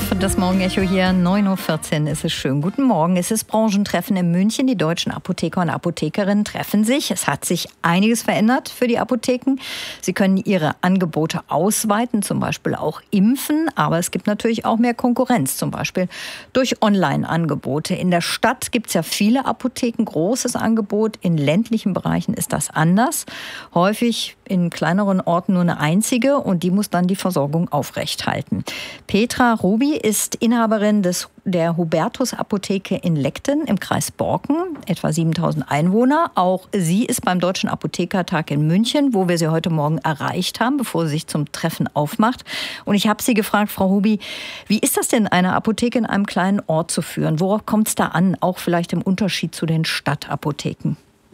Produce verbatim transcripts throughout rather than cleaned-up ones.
das Morgenecho hier, neun Uhr vierzehn ist es schön. Guten Morgen, es ist Branchentreffen in München. Die deutschen Apotheker und Apothekerinnen treffen sich. Es hat sich einiges verändert für die Apotheken. Sie können ihre Angebote ausweiten, zum Beispiel auch impfen. Aber es gibt natürlich auch mehr Konkurrenz, zum Beispiel durch Online-Angebote. In der Stadt gibt es ja viele Apotheken, großes Angebot. In ländlichen Bereichen ist das anders. Häufig in kleineren Orten nur eine einzige und die muss dann die Versorgung aufrechthalten. Petra Ruby ist Inhaberin des, der Hubertus-Apotheke in Legten im Kreis Borken, etwa siebentausend Einwohner. Auch sie ist beim Deutschen Apothekertag in München, wo wir sie heute Morgen erreicht haben, bevor sie sich zum Treffen aufmacht. Und ich habe sie gefragt, Frau Ruby, wie ist das denn, eine Apotheke in einem kleinen Ort zu führen? Worauf kommt es da an, auch vielleicht im Unterschied zu den Stadtapotheken?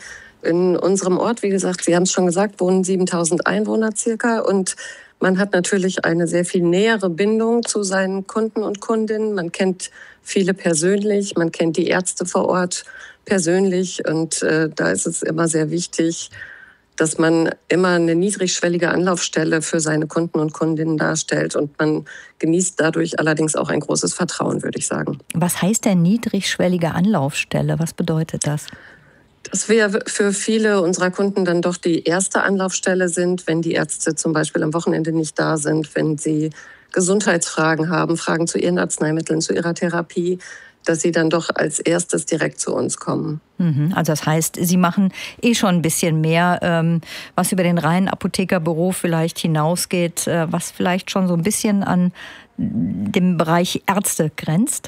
In unserem Ort, wie gesagt, Sie haben es schon gesagt, wohnen siebentausend Einwohner circa und man hat natürlich eine sehr viel nähere Bindung zu seinen Kunden und Kundinnen. Man kennt viele persönlich, man kennt die Ärzte vor Ort persönlich und äh, da ist es immer sehr wichtig, dass man immer eine niedrigschwellige Anlaufstelle für seine Kunden und Kundinnen darstellt und man genießt dadurch allerdings auch ein großes Vertrauen, würde ich sagen. Was heißt denn niedrigschwellige Anlaufstelle? Was bedeutet das? Dass wir für viele unserer Kunden dann doch die erste Anlaufstelle sind, wenn die Ärzte zum Beispiel am Wochenende nicht da sind, wenn sie Gesundheitsfragen haben, Fragen zu ihren Arzneimitteln, zu ihrer Therapie, dass sie dann doch als erstes direkt zu uns kommen. Also das heißt, Sie machen eh schon ein bisschen mehr, was über den reinen Apothekerberuf vielleicht hinausgeht, was vielleicht schon so ein bisschen an dem Bereich Ärzte grenzt?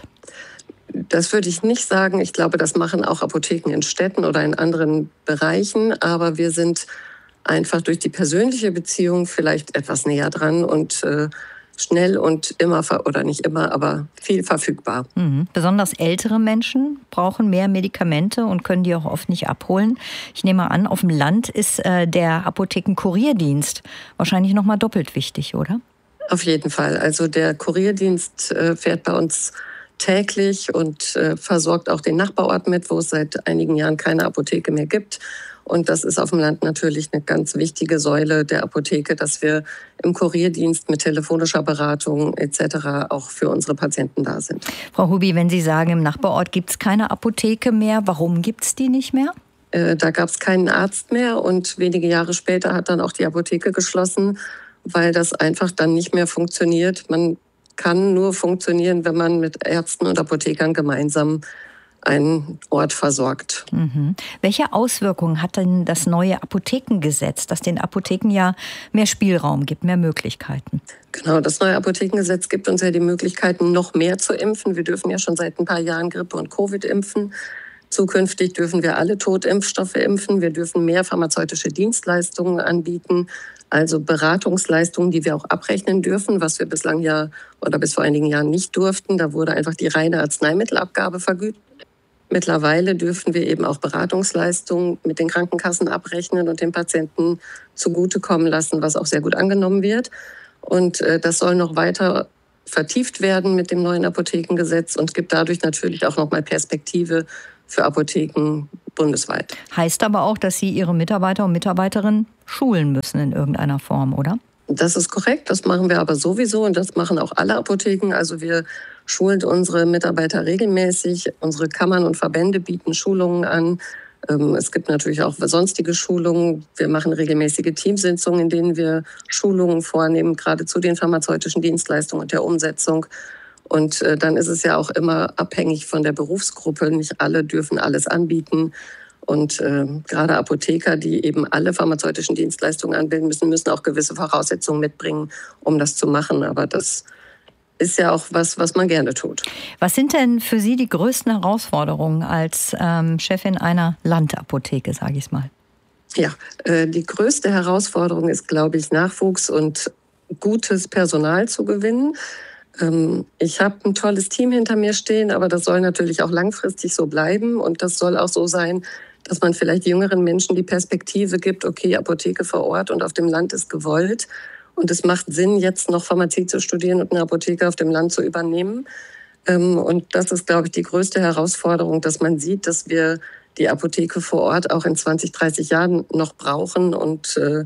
Das würde ich nicht sagen. Ich glaube, das machen auch Apotheken in Städten oder in anderen Bereichen. Aber wir sind einfach durch die persönliche Beziehung vielleicht etwas näher dran und äh, schnell und immer, oder nicht immer, aber viel verfügbar. Mhm. Besonders ältere Menschen brauchen mehr Medikamente und können die auch oft nicht abholen. Ich nehme an, auf dem Land ist äh, der Apothekenkurierdienst wahrscheinlich noch mal doppelt wichtig, oder? Auf jeden Fall. Also der Kurierdienst äh, fährt bei uns täglich und äh, versorgt auch den Nachbarort mit, wo es seit einigen Jahren keine Apotheke mehr gibt. Und das ist auf dem Land natürlich eine ganz wichtige Säule der Apotheke, dass wir im Kurierdienst mit telefonischer Beratung et cetera auch für unsere Patienten da sind. Frau Ruby, wenn Sie sagen, im Nachbarort gibt es keine Apotheke mehr, warum gibt es die nicht mehr? Äh, da gab es keinen Arzt mehr und wenige Jahre später hat dann auch die Apotheke geschlossen, weil das einfach dann nicht mehr funktioniert. Man kann nur funktionieren, wenn man mit Ärzten und Apothekern gemeinsam einen Ort versorgt. Mhm. Welche Auswirkungen hat denn das neue Apothekengesetz, das den Apotheken ja mehr Spielraum gibt, mehr Möglichkeiten? Genau, das neue Apothekengesetz gibt uns ja die Möglichkeiten, noch mehr zu impfen. Wir dürfen ja schon seit ein paar Jahren Grippe und Covid impfen. Zukünftig dürfen wir alle Totimpfstoffe impfen. Wir dürfen mehr pharmazeutische Dienstleistungen anbieten, also Beratungsleistungen, die wir auch abrechnen dürfen, was wir bislang ja oder bis vor einigen Jahren nicht durften. Da wurde einfach die reine Arzneimittelabgabe vergütet. Mittlerweile dürfen wir eben auch Beratungsleistungen mit den Krankenkassen abrechnen und den Patienten zugutekommen lassen, was auch sehr gut angenommen wird. Und äh, das soll noch weiter vertieft werden mit dem neuen Apothekengesetz und gibt dadurch natürlich auch nochmal Perspektive für Apotheken bundesweit. Heißt aber auch, dass Sie Ihre Mitarbeiter und Mitarbeiterinnen schulen müssen in irgendeiner Form, oder? Das ist korrekt, das machen wir aber sowieso und das machen auch alle Apotheken. Also wir schulen unsere Mitarbeiter regelmäßig, unsere Kammern und Verbände bieten Schulungen an. Es gibt natürlich auch sonstige Schulungen. Wir machen regelmäßige Teamsitzungen, in denen wir Schulungen vornehmen, gerade zu den pharmazeutischen Dienstleistungen und der Umsetzung. Und dann ist es ja auch immer abhängig von der Berufsgruppe. Nicht alle dürfen alles anbieten. Und äh, gerade Apotheker, die eben alle pharmazeutischen Dienstleistungen anbieten müssen, müssen auch gewisse Voraussetzungen mitbringen, um das zu machen. Aber das ist ja auch was, was man gerne tut. Was sind denn für Sie die größten Herausforderungen als ähm, Chefin einer Landapotheke, sage ich mal? Ja, äh, die größte Herausforderung ist, glaube ich, Nachwuchs und gutes Personal zu gewinnen. Ähm, ich habe ein tolles Team hinter mir stehen, aber das soll natürlich auch langfristig so bleiben. Und das soll auch so sein, dass man vielleicht jüngeren Menschen die Perspektive gibt, okay, Apotheke vor Ort und auf dem Land ist gewollt. Und es macht Sinn, jetzt noch Pharmazie zu studieren und eine Apotheke auf dem Land zu übernehmen. Und das ist, glaube ich, die größte Herausforderung, dass man sieht, dass wir die Apotheke vor Ort auch in zwanzig, dreißig Jahren noch brauchen und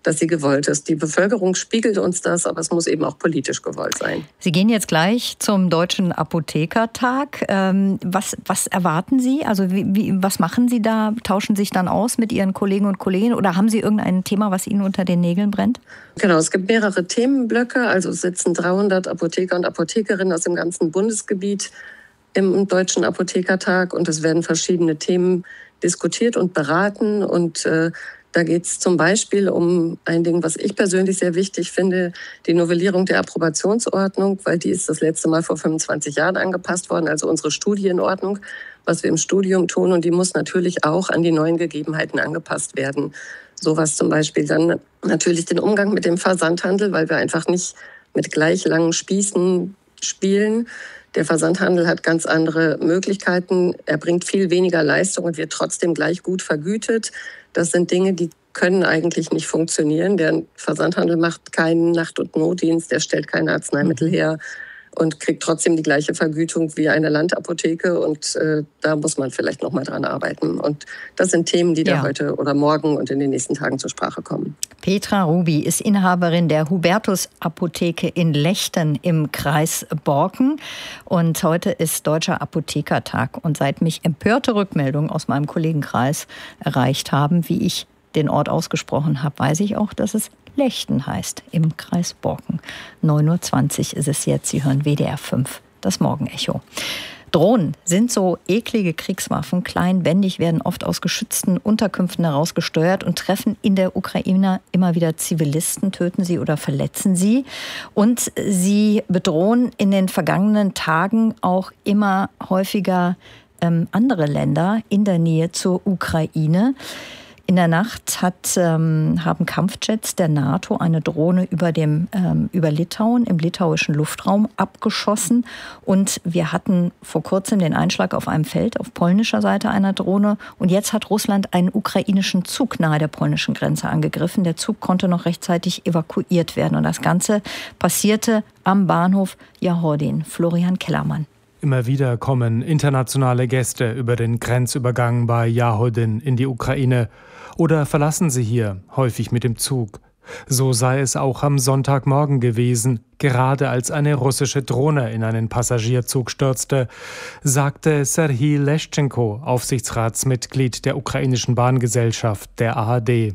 dass sie gewollt ist. Die Bevölkerung spiegelt uns das, aber es muss eben auch politisch gewollt sein. Sie gehen jetzt gleich zum Deutschen Apothekertag. Ähm, was, was erwarten Sie? Also wie, wie, was machen Sie da? Tauschen Sie sich dann aus mit Ihren Kollegen und Kolleginnen oder haben Sie irgendein Thema, was Ihnen unter den Nägeln brennt? Genau, es gibt mehrere Themenblöcke. Also es sitzen dreihundert Apotheker und Apothekerinnen aus dem ganzen Bundesgebiet im Deutschen Apothekertag und es werden verschiedene Themen diskutiert und beraten und äh, da geht es zum Beispiel um ein Ding, was ich persönlich sehr wichtig finde, die Novellierung der Approbationsordnung, weil die ist das letzte Mal vor fünfundzwanzig Jahren angepasst worden, also unsere Studienordnung, was wir im Studium tun. Und die muss natürlich auch an die neuen Gegebenheiten angepasst werden. Sowas zum Beispiel dann natürlich den Umgang mit dem Versandhandel, weil wir einfach nicht mit gleich langen Spießen spielen. Der Versandhandel hat ganz andere Möglichkeiten. Er bringt viel weniger Leistung und wird trotzdem gleich gut vergütet. Das sind Dinge, die können eigentlich nicht funktionieren. Der Versandhandel macht keinen Nacht- und Notdienst, der stellt keine Arzneimittel her und kriegt trotzdem die gleiche Vergütung wie eine Landapotheke. Und äh, da muss man vielleicht noch mal dran arbeiten. Und das sind Themen, die ja. da heute oder morgen und in den nächsten Tagen zur Sprache kommen. Petra Ruby ist Inhaberin der Hubertus-Apotheke in Lechten im Kreis Borken. Und heute ist Deutscher Apothekertag. Und seit mich empörte Rückmeldungen aus meinem Kollegenkreis erreicht haben, wie ich den Ort ausgesprochen habe, weiß ich auch, dass es Lechten heißt, im Kreis Borken. neun Uhr zwanzig ist es jetzt. Sie hören W D R fünf, das Morgenecho. Drohnen sind so eklige Kriegswaffen, klein, wendig, werden oft aus geschützten Unterkünften herausgesteuert und treffen in der Ukraine immer wieder Zivilisten, töten sie oder verletzen sie. Und sie bedrohen in den vergangenen Tagen auch immer häufiger ähm, andere Länder in der Nähe zur Ukraine. In der Nacht hat, ähm, haben Kampfjets der NATO eine Drohne über, dem, ähm, über Litauen im litauischen Luftraum abgeschossen. Und wir hatten vor kurzem den Einschlag auf einem Feld auf polnischer Seite einer Drohne. Und jetzt hat Russland einen ukrainischen Zug nahe der polnischen Grenze angegriffen. Der Zug konnte noch rechtzeitig evakuiert werden. Und das Ganze passierte am Bahnhof Jahodin. Florian Kellermann. Immer wieder kommen internationale Gäste über den Grenzübergang bei Jahodin in die Ukraine oder verlassen sie hier, häufig mit dem Zug. So sei es auch am Sonntagmorgen gewesen, gerade als eine russische Drohne in einen Passagierzug stürzte, sagte Serhii Leschenko, Aufsichtsratsmitglied der ukrainischen Bahngesellschaft, der A H D.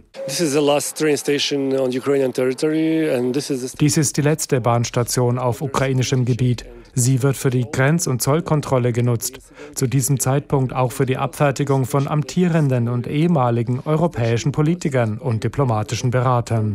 Dies ist die letzte Bahnstation auf ukrainischem Gebiet. Sie wird für die Grenz- und Zollkontrolle genutzt, zu diesem Zeitpunkt auch für die Abfertigung von amtierenden und ehemaligen europäischen Politikern und diplomatischen Beratern.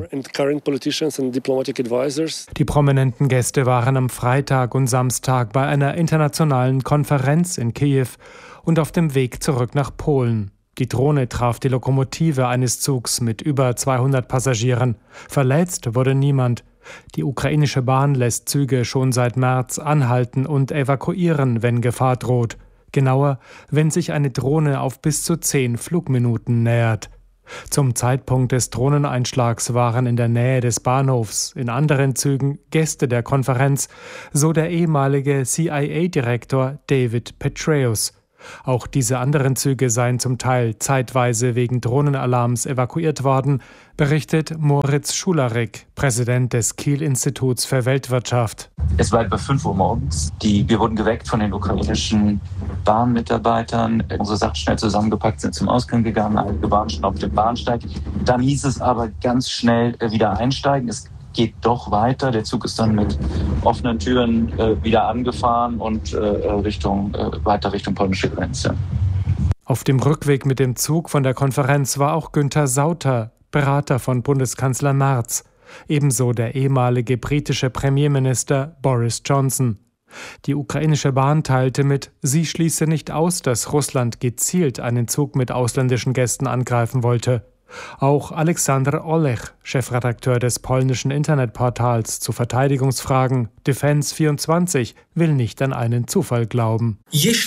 Die prominenten Gäste waren am Freitag und Samstag bei einer internationalen Konferenz in Kiew und auf dem Weg zurück nach Polen. Die Drohne traf die Lokomotive eines Zugs mit über zweihundert Passagieren. Verletzt wurde niemand. Die ukrainische Bahn lässt Züge schon seit März anhalten und evakuieren, wenn Gefahr droht. Genauer, wenn sich eine Drohne auf bis zu zehn Flugminuten nähert. Zum Zeitpunkt des Drohneneinschlags waren in der Nähe des Bahnhofs in anderen Zügen Gäste der Konferenz, so der ehemalige C I A-Direktor David Petraeus. Auch diese anderen Züge seien zum Teil zeitweise wegen Drohnenalarms evakuiert worden, berichtet Moritz Schularik, Präsident des Kiel-Instituts für Weltwirtschaft. Es war etwa fünf Uhr morgens. Die, wir wurden geweckt von den ukrainischen Bahnmitarbeitern. Unsere Sachen schnell zusammengepackt, sind zum Ausgang gegangen, einige waren schon auf dem Bahnsteig. Dann hieß es aber ganz schnell wieder einsteigen. Es geht doch weiter. Der Zug ist dann mit offenen Türen äh, wieder angefahren und äh, Richtung, äh, weiter Richtung polnische Grenze. Auf dem Rückweg mit dem Zug von der Konferenz war auch Günther Sauter, Berater von Bundeskanzler Merz. Ebenso der ehemalige britische Premierminister Boris Johnson. Die ukrainische Bahn teilte mit, sie schließe nicht aus, dass Russland gezielt einen Zug mit ausländischen Gästen angreifen wollte. Auch Alexander Olech, Chefredakteur des polnischen Internetportals zu Verteidigungsfragen Defense vierundzwanzig, will nicht an einen Zufall glauben.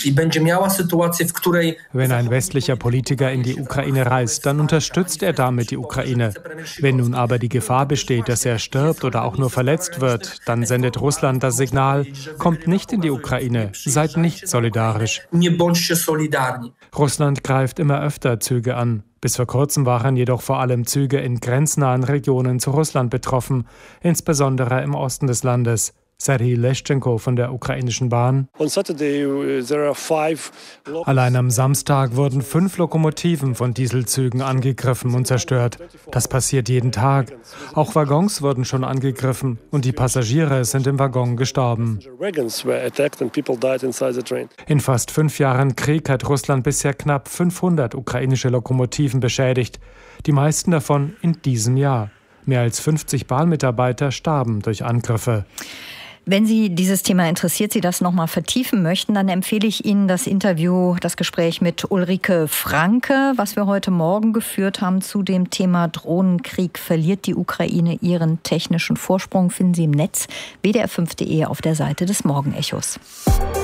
Wenn ein westlicher Politiker in die Ukraine reist, dann unterstützt er damit die Ukraine. Wenn nun aber die Gefahr besteht, dass er stirbt oder auch nur verletzt wird, dann sendet Russland das Signal, kommt nicht in die Ukraine, seid nicht solidarisch. Russland greift immer öfter Züge an. Bis vor kurzem waren jedoch vor allem Züge in grenznahen Regionen zu Russland betroffen, insbesondere im Osten des Landes. Serhii Leschenko von der ukrainischen Bahn. Allein am Samstag wurden fünf Lokomotiven von Dieselzügen angegriffen und zerstört. Das passiert jeden Tag. Auch Waggons wurden schon angegriffen und die Passagiere sind im Waggon gestorben. In fast fünf Jahren Krieg hat Russland bisher knapp fünfhundert ukrainische Lokomotiven beschädigt. Die meisten davon in diesem Jahr. Mehr als fünfzig Bahnmitarbeiter starben durch Angriffe. Wenn Sie dieses Thema interessiert, Sie das nochmal vertiefen möchten, dann empfehle ich Ihnen das Interview, das Gespräch mit Ulrike Franke, was wir heute Morgen geführt haben zu dem Thema Drohnenkrieg. Verliert die Ukraine ihren technischen Vorsprung? Finden Sie im Netz w d r fünf punkt d e auf der Seite des Morgenechos.